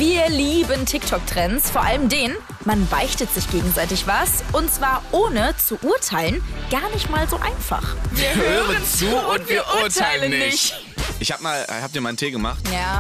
Wir lieben TikTok-Trends, vor allem den, man beichtet sich gegenseitig was und zwar ohne zu urteilen, gar nicht mal so einfach. Wir hören zu und wir urteilen nicht. Habt ihr mal einen Tee gemacht? Ja.